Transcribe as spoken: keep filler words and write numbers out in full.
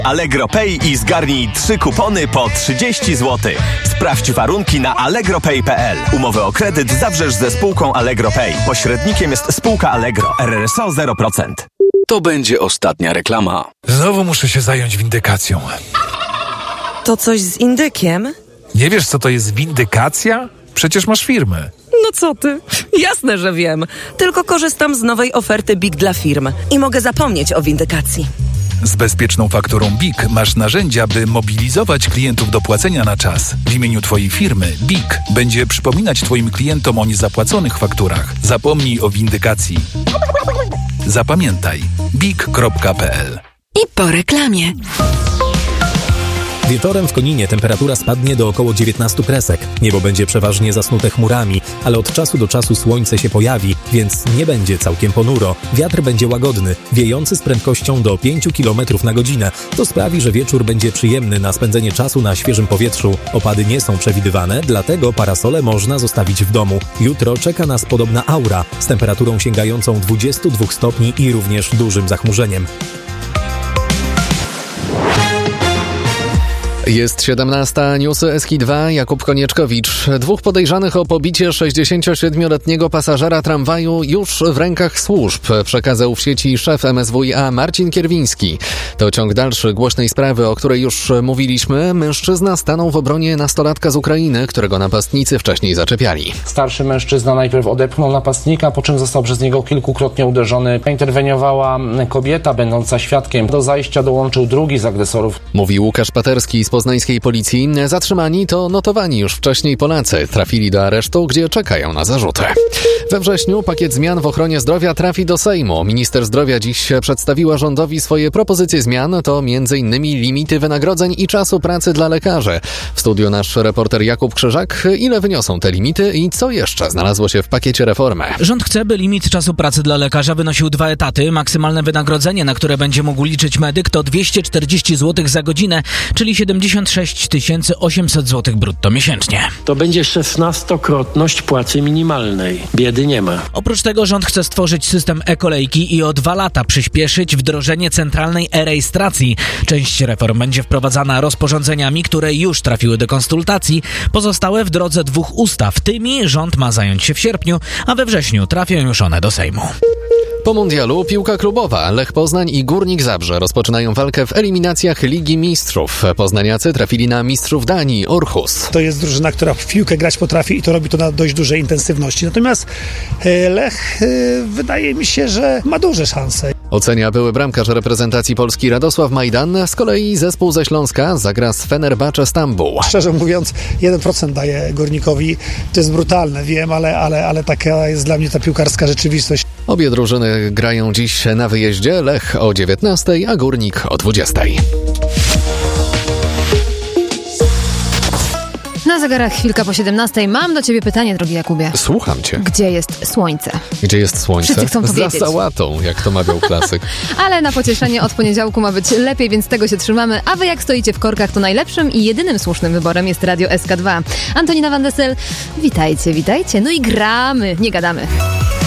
Allegro Pay i zgarnij trzy kupony po trzydzieści złotych. Sprawdź warunki na allegro pay kropka p l. Umowę o kredyt zawrzesz ze spółką Allegro Pay. Pośrednikiem jest spółka Allegro. R R S O zero procent. To będzie ostatnia reklama. Znowu muszę się zająć windykacją. To coś z indykiem? Nie wiesz, co to jest windykacja? Przecież masz firmę. No co ty? Jasne, że wiem. Tylko korzystam z nowej oferty B I K dla firm i mogę zapomnieć o windykacji. Z bezpieczną fakturą B I K masz narzędzia, by mobilizować klientów do płacenia na czas. W imieniu Twojej firmy B I K będzie przypominać Twoim klientom o niezapłaconych fakturach. Zapomnij o windykacji. Zapamiętaj B I K kropka p l. I po reklamie. Wieczorem w Koninie temperatura spadnie do około dziewiętnastu kresek. Niebo będzie przeważnie zasnute chmurami, ale od czasu do czasu słońce się pojawi, więc nie będzie całkiem ponuro. Wiatr będzie łagodny, wiejący z prędkością do pięciu kilometrów na godzinę. To sprawi, że wieczór będzie przyjemny na spędzenie czasu na świeżym powietrzu. Opady nie są przewidywane, dlatego parasole można zostawić w domu. Jutro czeka nas podobna aura z temperaturą sięgającą dwudziestu dwóch stopni i również dużym zachmurzeniem. Jest siedemnasta, newsy S K dwa, Jakub Konieczkowicz. Dwóch podejrzanych o pobicie sześćdziesięciosiedmioletniego pasażera tramwaju już w rękach służb, przekazał w sieci szef M S W i A Marcin Kierwiński. To ciąg dalszy głośnej sprawy, o której już mówiliśmy. Mężczyzna stanął w obronie nastolatka z Ukrainy, którego napastnicy wcześniej zaczepiali. Starszy mężczyzna najpierw odepchnął napastnika, po czym został przez niego kilkukrotnie uderzony. Interweniowała kobieta będąca świadkiem. Do zajścia dołączył drugi z agresorów. Mówi Łukasz Paterski z poznańskiej policji. Zatrzymani to notowani już wcześniej Polacy. Trafili do aresztu, gdzie czekają na zarzuty. We wrześniu pakiet zmian w ochronie zdrowia trafi do Sejmu. Minister zdrowia dziś przedstawiła rządowi swoje propozycje zmian. To m.in. limity wynagrodzeń i czasu pracy dla lekarzy. W studiu nasz reporter Jakub Krzyżak. Ile wyniosą te limity i co jeszcze znalazło się w pakiecie reformy? Rząd chce, by limit czasu pracy dla lekarza wynosił dwa etaty. Maksymalne wynagrodzenie, na które będzie mógł liczyć medyk, to dwieście czterdzieści złotych za godzinę, czyli siedemdziesiąt sześć tysięcy osiemset złotych brutto miesięcznie. To będzie szesnastokrotność płacy minimalnej. Biedy nie ma. Oprócz tego rząd chce stworzyć system e-kolejki i o dwa lata przyspieszyć wdrożenie centralnej e-rejestracji. Część reform będzie wprowadzana rozporządzeniami, które już trafiły do konsultacji. Pozostałe w drodze dwóch ustaw. Tymi rząd ma zająć się w sierpniu, a we wrześniu trafią już one do Sejmu. Po mundialu piłka klubowa. Lech Poznań i Górnik Zabrze rozpoczynają walkę w eliminacjach Ligi Mistrzów. Poznaniacy trafili na mistrzów Danii, Orhus. To jest drużyna, która w piłkę grać potrafi i to robi to na dość dużej intensywności. Natomiast Lech wydaje mi się, że ma duże szanse. Ocenia były bramkarz reprezentacji Polski Radosław Majdan. Z kolei zespół ze Śląska zagra z Fenerbahce Stambuł. Szczerze mówiąc, jeden procent daje Górnikowi. To jest brutalne, wiem, ale, ale, ale taka jest dla mnie ta piłkarska rzeczywistość. Obie drużyny grają dziś na wyjeździe. Lech o dziewiętnastej, a Górnik o dwudziestej. Na zegarach chwilka po siedemnastej. Mam do ciebie pytanie, drogi Jakubie. Słucham cię. Gdzie jest słońce? Gdzie jest słońce? Wszyscy chcą to Za wiedzieć. sałatą, jak to mawiał klasyk. Ale na pocieszenie od poniedziałku ma być lepiej, więc tego się trzymamy. A wy jak stoicie w korkach, to najlepszym i jedynym słusznym wyborem jest Radio S K dwa. Antonina Van Dessel, witajcie, witajcie. No i gramy, nie gadamy.